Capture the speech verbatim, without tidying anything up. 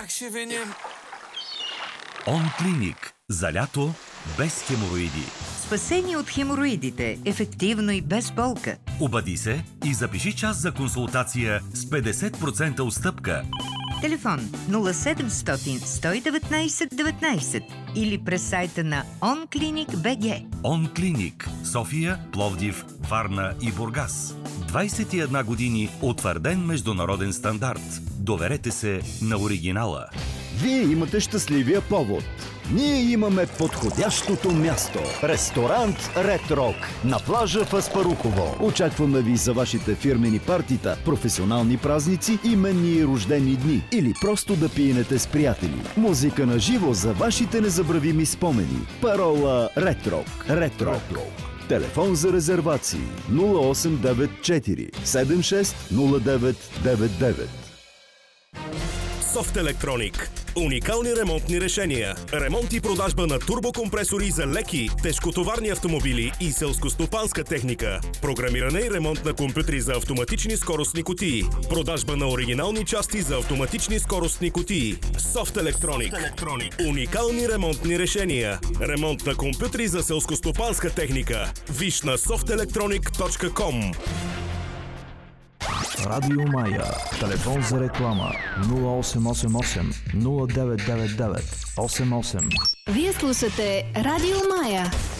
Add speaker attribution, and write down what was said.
Speaker 1: Как ще венем?
Speaker 2: Онклиник. За лято без хемороиди.
Speaker 3: Спасение от хемороидите. Ефективно и без болка.
Speaker 2: Обади се и запиши час за консултация с петдесет процента отстъпка.
Speaker 3: Телефон нула седемстотин сто и деветнайсет деветнайсет или през сайта на онклиник точка би джи.
Speaker 2: Онклиник. София, Пловдив, Варна и Бургас. двайсет и една години утвърден международен стандарт. Доверете се на оригинала.
Speaker 4: Вие имате щастливия повод. Ние имаме подходящото място. Ресторант Ред Рок на плажа в Аспарухово. Очакваме ви за вашите фирмени партита, професионални празници, именни и рождени дни или просто да пиенете с приятели. Музика на живо за вашите незабравими спомени. Парола Ред Рок. Ред Рок. Телефон за резервации нула осем девет четири седем шест нула девет девет девет.
Speaker 5: Софт Електроник. Уникални ремонтни решения. Ремонт и продажба на турбокомпресори за леки, тежкотоварни автомобили и селскостопанска техника. Програмиране и ремонт на компютри за автоматични скоростни кутии. Продажба на оригинални части за автоматични скоростни кутии. Софт Електроник. Уникални ремонтни решения. Ремонт на компютри за селскостопанска техника. Виж на софт електроник точка ком.
Speaker 6: Радио Мая. Телефон за реклама нула осем осем осем нула девет девет девет осем осем.
Speaker 7: Вие слушате Радио Мая.